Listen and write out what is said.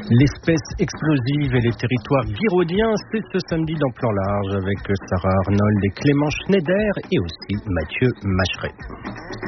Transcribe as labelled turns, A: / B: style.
A: L'espèce explosive et les territoires guiraudiens, c'est ce samedi dans Plan Large avec Sarah Arnold et Clément Schneider et aussi Mathieu Macheret.